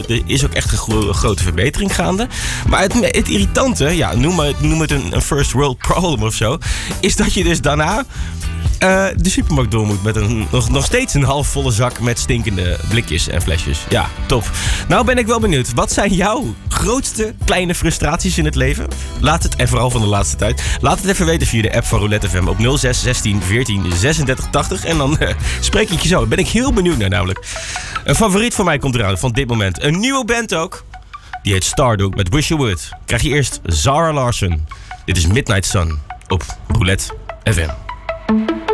Er is ook echt een grote verbetering gaande. Maar het irritante, ja, noem het een first world problem of zo, is dat je dus daarna de supermarkt door moet met nog steeds een halfvolle zak met stinkende blikjes en flesjes. Ja, top. Nou ben ik wel benieuwd. Wat zijn jouw grootste kleine frustraties in het leven? Laat het, en vooral van de laatste tijd, laat het even weten via de app van Roulette FM op 06 16 14 36 80. En dan spreek ik je zo. Daar ben ik heel benieuwd naar namelijk. Een favoriet van mij komt eraan van dit moment. Een nieuwe band ook. Die heet Stardock met Wish You Would. Krijg je eerst Zara Larsson. Dit is Midnight Sun op Roulette FM.